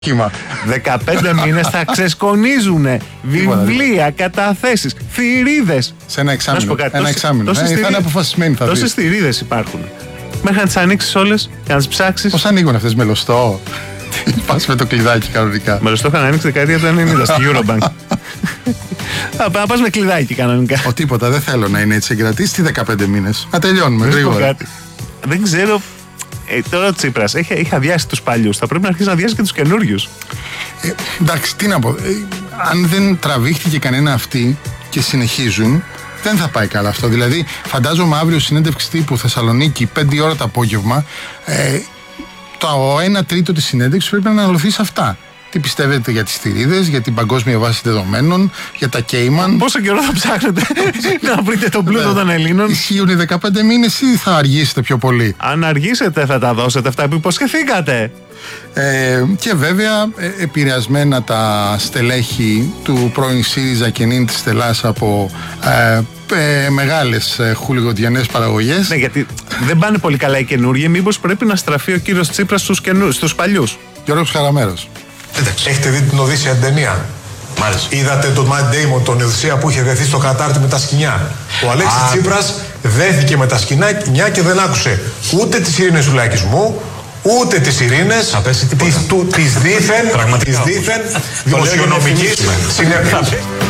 15 μήνες θα ξεσκονίζουνε βιβλία, καταθέσεις, θηρίδες. Σε ένα εξάμηνο. Θα είναι αποφασισμένοι. Τόσες θηρίδες υπάρχουν. Μέχρι να τις ανοίξεις όλες και να τις ψάξεις. Πώς ανοίγουν αυτές, με λωστό? Πας με το κλειδάκι κανονικά. Με λωστό είχαν ανοίξει δεκαετία του 90 στη Eurobank. Θα πας με κλειδάκι κανονικά. Ο τίποτα, δεν θέλω να είναι έτσι εγκρατής. Τι 15 μήνες. Να τελειώνουμε γρήγορα. Δεν ξέρω. Τώρα ο Τσίπρας έχει αδειάσει τους παλιούς. Θα πρέπει να αρχίσει να αδειάσει και τους καινούριους. Εντάξει, τι να πω. Αν δεν τραβήχτηκε κανένα αυτή και συνεχίζουν, δεν θα πάει καλά αυτό. Δηλαδή, φαντάζομαι αύριο συνέντευξη τύπου Θεσσαλονίκη, 5 ώρα το απόγευμα, το 1 τρίτο της συνέντευξης πρέπει να αναλωθεί σε αυτά. Τι πιστεύετε για τις θηρίδες, για την παγκόσμια βάση δεδομένων, για τα Cayman? Πόσο καιρό θα ψάχνετε να βρείτε τον πλούτο των Ελλήνων? Ισχύουν οι 15 μήνες ή θα αργήσετε πιο πολύ? Αν αργήσετε θα τα δώσετε αυτά που υποσχεθήκατε. Και βέβαια επηρεασμένα τα στελέχη του πρώην ΣΥΡΙΖΑ και νυν της Στελάς από μεγάλες χουλιγοντιανές παραγωγές. Ναι, γιατί δεν πάνε πολύ καλά οι καινούργοι. Μήπως πρέπει να στραφεί ο κύριος Τσίπρας στους παλιούς? Γιώργος Χαραμέρος. Εντάξει. Έχετε δει την Οδύσσια ταινία? Μάλιστα. Είδατε τον Matt Damon, τον Οδυσσέα που είχε δεθεί στο κατάρτι με τα σκοινιά? Ο Αλέξης Τσίπρας δέθηκε με τα σκοινιά και δεν άκουσε ούτε τις ειρήνες του λαϊκισμού, ούτε τις ειρήνες της δίθεν δημοσιονομικής συνέπειας.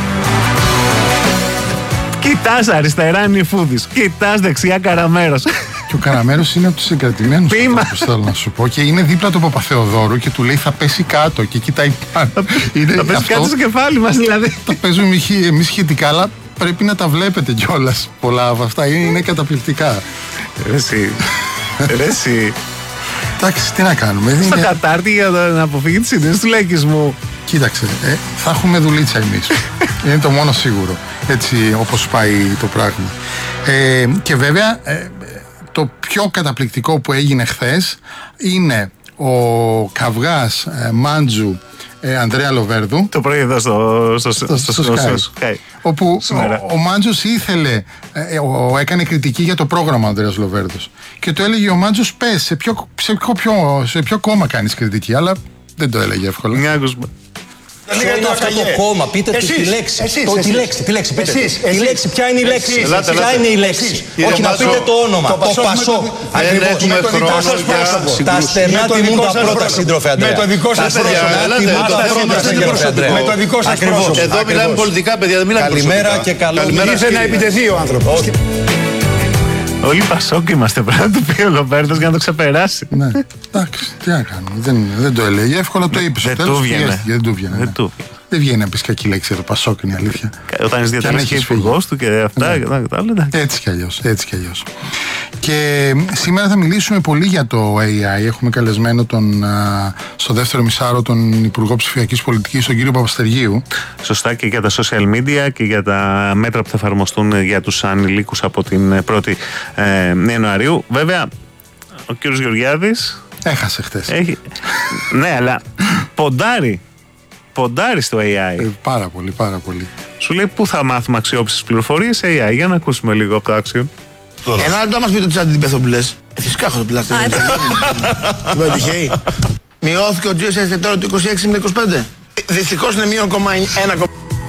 Κοιτάς αριστερά Νιφούδης, κοιτάς δεξιά Καραμέρος. Και ο Καραμέρος είναι από τους συγκρατημένους ανθρώπους, θέλω να σου πω. Και είναι δίπλα του Παπαθεοδόρου και του λέει θα πέσει κάτω και κοιτάει πάνω. Θα πέσει κάτω στο κεφάλι μας δηλαδή. Τα παίζουμε εμείς σχετικά, αλλά πρέπει να τα βλέπετε κιόλας. Πολλά από αυτά είναι καταπληκτικά. Ρε εσύ. Εντάξει, τι να κάνουμε. Στο κατάρτι για να αποφύγει τις ειρήνες του λαϊκισμού. Κοίταξε, θα έχουμε δουλίτσα εμείς. Είναι το μόνο σίγουρο. Έτσι όπως πάει το πράγμα. Και βέβαια το πιο καταπληκτικό που έγινε χθες είναι ο καυγάς Μάντζου Ανδρέα Λοβέρδου. Το πρωί εδώ στο Sky. Όπου ο Μάντζος ήθελε, έκανε κριτική για το πρόγραμμα ο Ανδρέας Λοβέρδος. Και το έλεγε ο Μάντζος, πες σε ποιο κόμμα κάνεις κριτική, αλλά δεν το έλεγε εύκολα. Ποιο είναι αυτό το κόμμα, πείτε τη λέξη. Τη λέξη, πείτε. Η λέξη, ποια είναι η λέξη? Ποια είναι η λέξη? Όχι, να πείτε το όνομα. Το Πασόκ. Ακριβώς. Τα στερνά τιμούν τα πρώτα, σύντροφε Αντρέα. Με το δικό σας πρόσωπο. Εδώ μιλάμε πολιτικά, παιδιά, δεν μιλάμε προσωπικά. Καλημέρα και καλό. Ήθελε να επιτεθεί ο άνθρωπος. Όλοι Πασόκ είμαστε, πρέπει να του πει ο Λοβέρδος για να το ξεπεράσει. Ναι, εντάξει, τι να κάνουμε. Δεν το έλεγε εύκολα, το είπε. Δεν του βγαίνει. Δεν βγαίνει να πει κακή λέξη για το Πασόκ, είναι η αλήθεια. Όταν είσαι διατηρητής και υπουργός του και αυτά και τα άλλα. Έτσι κι αλλιώς. Και σήμερα θα μιλήσουμε πολύ για το AI. Έχουμε καλεσμένο στο δεύτερο μισάρο τον Υπουργό Ψηφιακής Πολιτικής, τον κύριο Παπαστεργίου. Σωστά, και για τα social media και για τα μέτρα που θα εφαρμοστούν για τους ανηλίκους από την 1η Ιανουαρίου. Βέβαια, ο κύριος Γεωργιάδης έχασε χτες. Ναι, αλλά ποντάρει στο AI. Πάρα πολύ, πάρα πολύ. Σου λέει πού θα μάθουμε αξιόπιστες πληροφορίες? AI. Για να ακούσουμε λίγο από το Action. Ένα λεπτό μας πει το chat την πεθομπλές. Φυσικά έχω το πλάστερ. Δεν τυχαίει. Μειώθηκε ο GSS τώρα το 26 με 25. Δυστυχώς είναι μείον 1,1.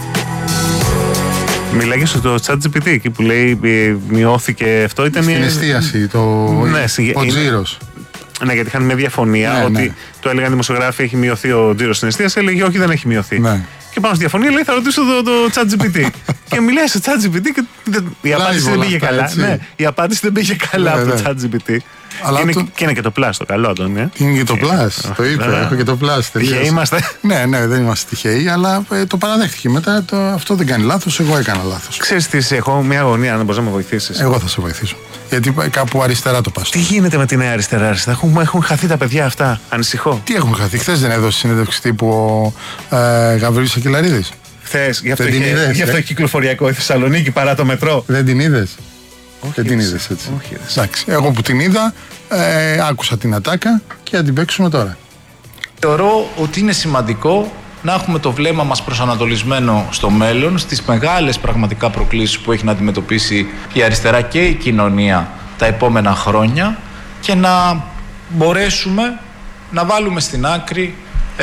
Μιλάγε στο ChatGPT εκεί που λέει μειώθηκε αυτό. Ήταν στην εστίαση, ο τζίρος. Ναι, γιατί είχαν μια διαφωνία ότι το έλεγαν δημοσιογράφοι έχει μειωθεί ο τζίρος στην εστίαση. Έλεγε όχι, δεν έχει μειωθεί. Ναι. Και πάνω στη διαφωνία λέει θα ρωτήσω το ChatGPT. Και μιλάει στο ChatGPT και η απάντηση δεν πήγε καλά. Ναι, η απάντηση δεν πήγε καλά από το ChatGPT. Και είναι και το Plus το καλό, Αντώνη. Είναι και το Plus, το είπε. Έχω και το Plus. Τυχαίοι είμαστε. Ναι, δεν είμαστε τυχαίοι, αλλά το παραδέχτηκε μετά. Αυτό δεν κάνει λάθος, εγώ έκανα λάθος. Ξέρεις τι, έχω μια αγωνία, αν μπορείς να με βοηθήσεις. Εγώ θα σε βοηθήσω. Γιατί κάπου αριστερά το πας. Τι γίνεται με τη νέα αριστερά? Έχουν χαθεί τα παιδιά αυτά. Ανησυχώ. Τι έχουν χαθεί? Χθες δεν έδωσε συνέντευξη τύπου ο Γαβρίλης Ακελαρίδης? Χθες, γι' αυτό έχει κυκλοφοριακό η Θεσσαλονίκη παρά το μετρό. Δεν την είδες? Δεν την είδες έτσι? Όχι. Εντάξει, εγώ που την είδα, άκουσα την ατάκα και θα την παίξουμε τώρα. Θεωρώ ότι είναι σημαντικό να έχουμε το βλέμμα μας προσανατολισμένο στο μέλλον, στις μεγάλες πραγματικά προκλήσεις που έχει να αντιμετωπίσει η αριστερά και η κοινωνία τα επόμενα χρόνια και να μπορέσουμε να βάλουμε στην άκρη